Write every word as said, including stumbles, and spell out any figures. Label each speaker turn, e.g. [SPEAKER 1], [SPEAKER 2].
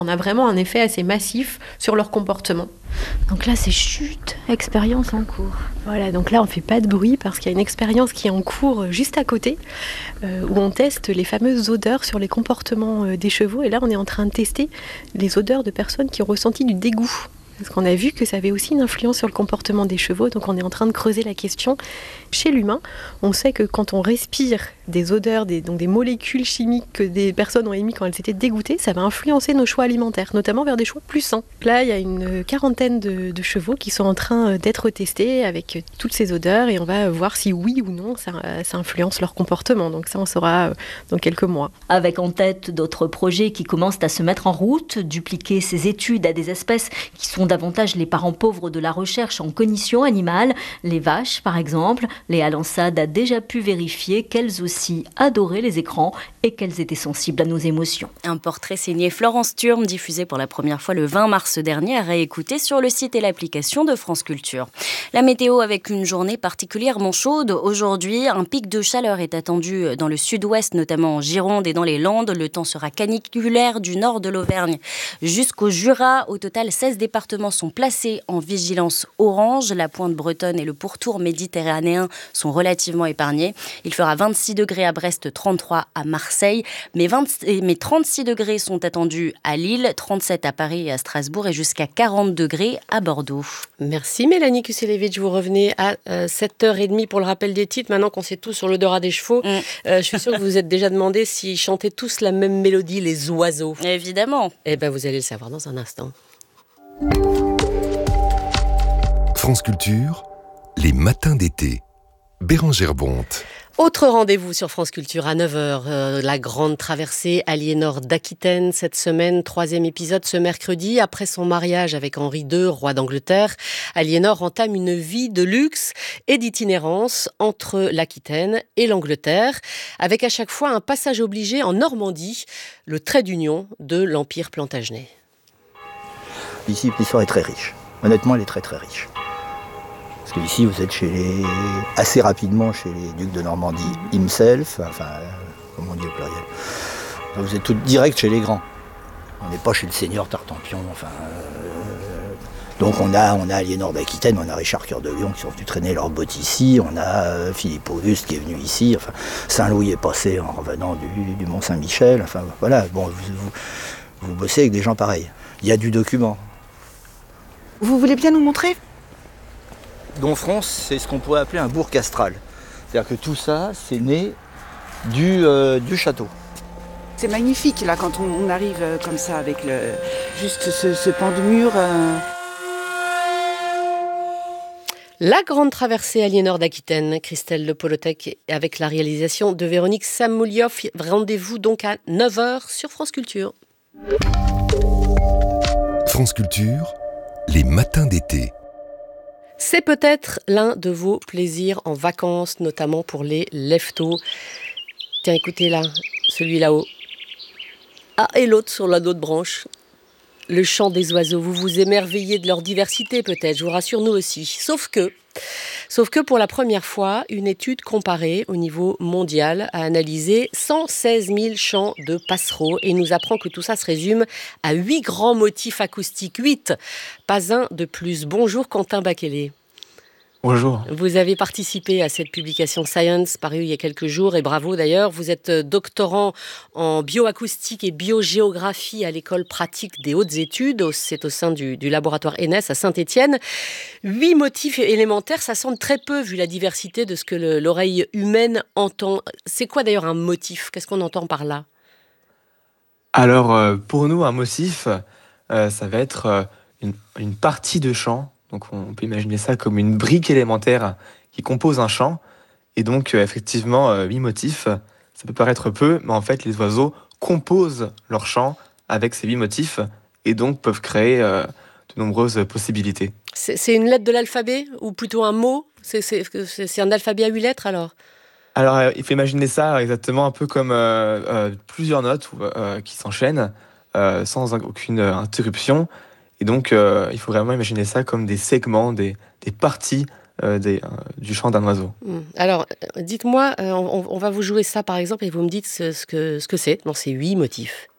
[SPEAKER 1] On a vraiment un effet assez massif sur leur comportement.
[SPEAKER 2] Donc là, c'est chute, expérience en cours. Voilà, donc là, on ne fait pas de bruit parce qu'il y a une expérience qui est en cours juste à côté euh, où on teste les fameuses odeurs sur les comportements euh, des chevaux. Et là, on est en train de tester les odeurs de personnes qui ont ressenti du dégoût. Parce qu'on a vu que ça avait aussi une influence sur le comportement des chevaux. Donc on est en train de creuser la question. Chez l'humain, on sait que quand on respire des odeurs, des, donc des molécules chimiques que des personnes ont émises quand elles étaient dégoûtées, ça va influencer nos choix alimentaires, notamment vers des choix plus sains. Là, il y a une quarantaine de, de chevaux qui sont en train d'être testés avec toutes ces odeurs et on va voir si oui ou non ça, ça influence leur comportement. Donc ça, on saura dans quelques mois.
[SPEAKER 3] Avec en tête d'autres projets qui commencent à se mettre en route, dupliquer ces études à des espèces qui sont davantage les parents pauvres de la recherche en cognition animale, les vaches par exemple. Léa Lansade a déjà pu vérifier qu'elles aussi adoraient les écrans et qu'elles étaient sensibles à nos émotions.
[SPEAKER 4] Un portrait signé Florence Turme, diffusé pour la première fois le vingt mars dernier, à réécouter sur le site et l'application de France Culture. La météo avec une journée particulièrement chaude. Aujourd'hui, un pic de chaleur est attendu dans le sud-ouest, notamment en Gironde et dans les Landes. Le temps sera caniculaire du nord de l'Auvergne jusqu'au Jura. Au total, seize départements sont placés en vigilance orange. La pointe bretonne et le pourtour méditerranéen sont relativement épargnés. Il fera vingt-six degrés à Brest, trente-trois à Marseille, mais, vingt, mais trente-six degrés sont attendus à Lille, trente-sept à Paris et à Strasbourg et jusqu'à quarante degrés à Bordeaux.
[SPEAKER 5] Merci Mélanie Kuselevich, vous revenez à euh, sept heures trente pour le rappel des titres. Maintenant qu'on sait tout sur l'odorat des chevaux, mm. euh, je suis sûre que vous vous êtes déjà demandé s'ils chantaient tous la même mélodie, les oiseaux.
[SPEAKER 4] Évidemment.
[SPEAKER 5] Eh bien, vous allez le savoir dans un instant.
[SPEAKER 6] France Culture, les matins d'été. Bérengère Bonte.
[SPEAKER 5] Autre rendez-vous sur France Culture à neuf heures, euh, la grande traversée Aliénor d'Aquitaine cette semaine, troisième épisode ce mercredi. Après son mariage avec Henri deux, roi d'Angleterre, Aliénor entame une vie de luxe et d'itinérance entre l'Aquitaine et l'Angleterre, avec à chaque fois un passage obligé en Normandie, le trait d'union de l'Empire plantagenet.
[SPEAKER 7] Ici, l'histoire est très riche. Honnêtement, elle est très très riche. Parce que ici, vous êtes chez les... assez rapidement chez les ducs de Normandie himself, enfin, euh, comme on dit au pluriel. Enfin, vous êtes tout direct chez les grands. On n'est pas chez le seigneur Tartampion. Enfin, euh, donc on a, on a Aliénor d'Aquitaine, on a Richard Cœur de Lion qui sont venus traîner leurs bottes ici, on a euh, Philippe Auguste qui est venu ici. Enfin, Saint-Louis est passé en revenant du, du Mont-Saint-Michel. Enfin, voilà, bon, vous, vous, vous bossez avec des gens pareils. Il y a du document.
[SPEAKER 8] Vous voulez bien nous montrer ?
[SPEAKER 7] Domfront, c'est ce qu'on pourrait appeler un bourg castral. C'est-à-dire que tout ça, c'est né du, euh, du château.
[SPEAKER 8] C'est magnifique, là, quand on, on arrive euh, comme ça, avec le, juste ce, ce pan de mur. Euh...
[SPEAKER 5] La grande traversée Aliénor d'Aquitaine, Christelle Le Polotec, avec la réalisation de Véronique Samoulioff. Rendez-vous donc à neuf heures sur France Culture.
[SPEAKER 6] France Culture, les matins d'été.
[SPEAKER 5] C'est peut-être l'un de vos plaisirs en vacances, notamment pour les lève-tôt. Tiens, écoutez là, celui là-haut. Ah, et l'autre sur la autre branche. Le chant des oiseaux. Vous vous émerveillez de leur diversité peut-être, je vous rassure, nous aussi. Sauf que, sauf que pour la première fois, une étude comparée au niveau mondial a analysé cent seize mille chants de passereaux et nous apprend que tout ça se résume à huit grands motifs acoustiques. huit, pas un de plus. Bonjour Quentin Bakélé.
[SPEAKER 9] Bonjour.
[SPEAKER 5] Vous avez participé à cette publication Science parue il y a quelques jours et bravo d'ailleurs. Vous êtes doctorant en bioacoustique et biogéographie à l'école pratique des hautes études. C'est au sein du, du laboratoire E N E S à Saint-Étienne. Huit motifs élémentaires, ça semble très peu vu la diversité de ce que le, l'oreille humaine entend. C'est quoi d'ailleurs un motif ? Qu'est-ce qu'on entend par là ?
[SPEAKER 9] Alors euh, pour nous, un motif, euh, ça va être euh, une, une partie de chant. Donc on peut imaginer ça comme une brique élémentaire qui compose un chant. Et donc euh, effectivement, euh, huit motifs, ça peut paraître peu, mais en fait les oiseaux composent leur chant avec ces huit motifs et donc peuvent créer euh, de nombreuses possibilités.
[SPEAKER 5] C'est, c'est une lettre de l'alphabet ou plutôt un mot ? c'est, c'est, c'est, c'est un alphabet à huit lettres alors ?
[SPEAKER 9] Alors euh, il faut imaginer ça exactement un peu comme euh, euh, plusieurs notes euh, qui s'enchaînent euh, sans aucune interruption. Et donc, euh, il faut vraiment imaginer ça comme des segments, des, des parties euh, des, euh, du chant d'un oiseau.
[SPEAKER 5] Alors, dites-moi, euh, on, on va vous jouer ça par exemple et vous me dites ce, ce, que, ce que c'est dans ces huit motifs.